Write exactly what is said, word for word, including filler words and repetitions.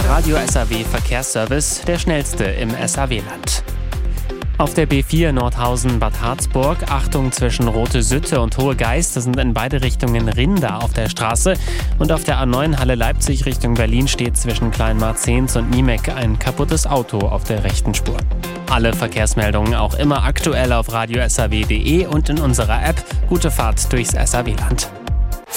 Radio S A W Verkehrsservice, der schnellste im S A W-Land. Auf der B vier Nordhausen-Bad Harzburg, Achtung zwischen Rote Sütte und Hohe Geist, das sind in beide Richtungen Rinder auf der Straße. Und auf der A neun Halle Leipzig Richtung Berlin steht zwischen Kleinmarzehns und Niemek ein kaputtes Auto auf der rechten Spur. Alle Verkehrsmeldungen auch immer aktuell auf radio s a w punkt d e und in unserer App. Gute Fahrt durchs S A W-Land.